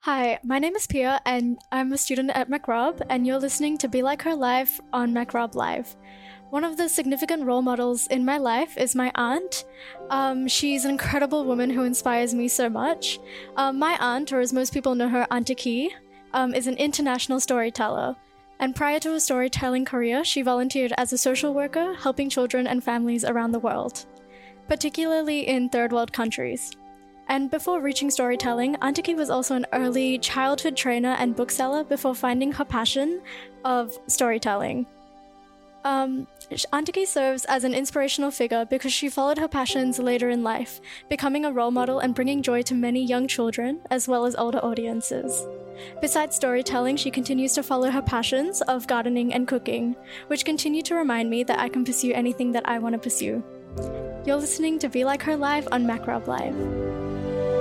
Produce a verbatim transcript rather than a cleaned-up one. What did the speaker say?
Hi, my name is Pia, and I'm a student at MacRob, and you're listening to Be Like Her Live on MacRob Live. One of the significant role models in my life is my aunt. Um, she's an incredible woman who inspires me so much. Um, my aunt, or as most people know her, Auntie Key, um, is an international storyteller. And prior to her storytelling career, she volunteered as a social worker, helping children and families around the world, particularly in third world countries. And before reaching storytelling, Auntie Key was also an early childhood trainer and bookseller before finding her passion of storytelling. Um, Auntie Key serves as an inspirational figure because she followed her passions later in life, becoming a role model and bringing joy to many young children as well as older audiences. Besides storytelling, she continues to follow her passions of gardening and cooking, which continue to remind me that I can pursue anything that I want to pursue. You're listening to Be Like Her Live on MacRob Live.